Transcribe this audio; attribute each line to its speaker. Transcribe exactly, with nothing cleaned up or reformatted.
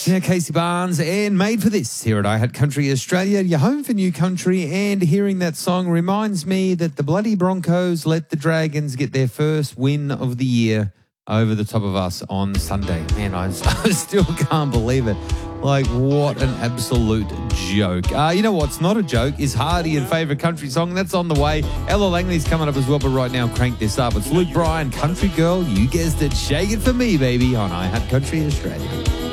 Speaker 1: Yeah, Casey Barnes and Made for This here at I Had Country Australia, your home for new country. And hearing that song reminds me that the bloody Broncos let the Dragons get their first win of the year over the top of us on Sunday. Man, I, I still can't believe it. Like, what an absolute joke. Uh, you know what's not a joke is Hardy and Favourite Country Song. That's on the way. Ella Langley's coming up as well, but right now, crank this up. It's Luke Bryan, Country Girl. You guessed it. Shake it for me, baby, on I Had Country Australia.